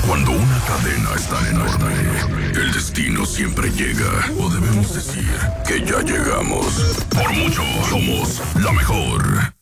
Cuando una cadena es tan enorme, el destino siempre llega. O debemos decir que ya llegamos. Por mucho, somos la mejor.